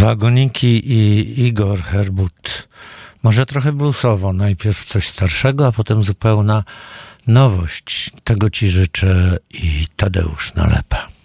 Wagoniki i Igor Herbut. Może trochę bluesowo. Najpierw coś starszego, a potem zupełna nowość. Tego ci życzę i Tadeusz Nalepa.